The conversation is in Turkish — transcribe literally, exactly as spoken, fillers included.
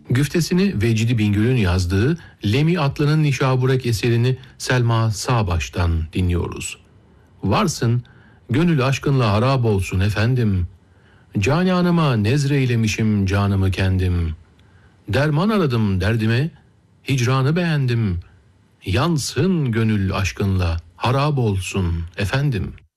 Güftesini Vecdi Bingöl'ün yazdığı Lemi Atlı'nın Nişaburek eserini Selma Sağbaş'tan dinliyoruz. Varsın, gönül aşkınla harap olsun efendim. Cananıma nezreylemişim canımı kendim. Derman aradım derdime, hicranı beğendim. Yansın gönül aşkınla harap olsun efendim.